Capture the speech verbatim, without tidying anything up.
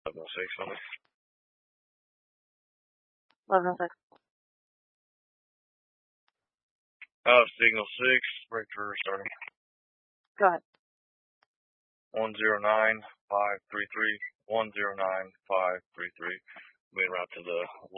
Level six on it. Level six. Uh, signal six, ready for starting. Go ahead. One zero nine five three three one zero nine five three three. Moving right to the